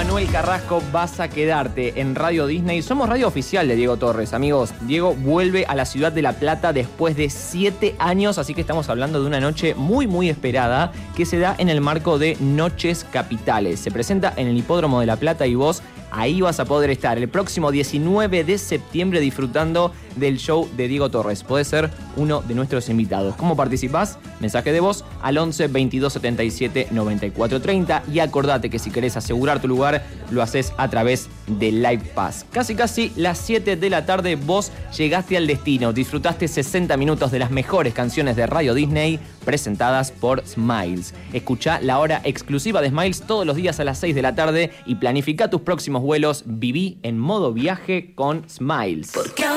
Manuel Carrasco, Vas a quedarte en Radio Disney. Somos radio oficial de Diego Torres, amigos. Diego vuelve a la ciudad de La Plata después de 7 años, así que estamos hablando de una noche muy, muy esperada que se da en el marco de Noches Capitales. Se presenta en el Hipódromo de La Plata y vos ahí vas a poder estar el próximo 19 de septiembre disfrutando del show de Diego Torres. Podés ser uno de nuestros invitados. ¿Cómo participás? Mensaje de voz al 11 22 77 94 30 y acordate que si querés asegurar tu lugar lo haces a través de Live Pass. Casi las 7 de la tarde vos llegaste al destino. Disfrutaste 60 minutos de las mejores canciones de Radio Disney presentadas por Smiles. Escuchá la hora exclusiva de Smiles todos los días a las 6 de la tarde y planifica tus próximos vuelos. Viví en modo viaje con Smiles.